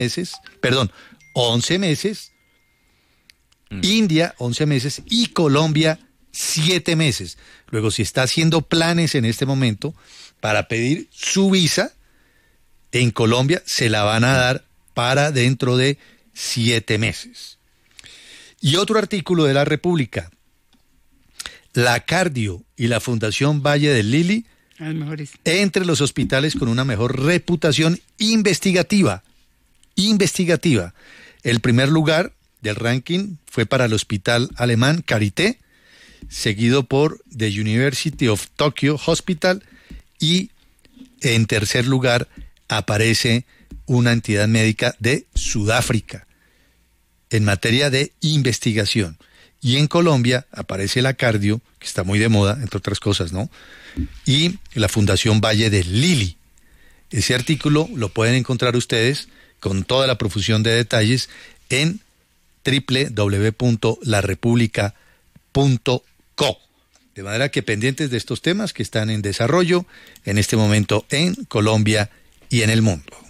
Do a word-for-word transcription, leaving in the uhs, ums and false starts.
meses, perdón, once meses, mm. India once meses y Colombia siete meses. Luego, si está haciendo planes en este momento para pedir su visa, en Colombia se la van a dar para dentro de siete meses. Y otro artículo de La República. La Cardio y la Fundación Valle del Lili, entre los hospitales con una mejor reputación investigativa. Investigativa. El primer lugar del ranking fue para el hospital alemán Charité, seguido por The University of Tokyo Hospital, y en tercer lugar aparece una entidad médica de Sudáfrica en materia de investigación. Y en Colombia aparece la Cardio, que está muy de moda, entre otras cosas, ¿no? Y la Fundación Valle del Lili. Ese artículo lo pueden encontrar ustedes con toda la profusión de detalles en doble u doble u doble u punto la república punto co. De manera que pendientes de estos temas que están en desarrollo en este momento en Colombia y en el mundo.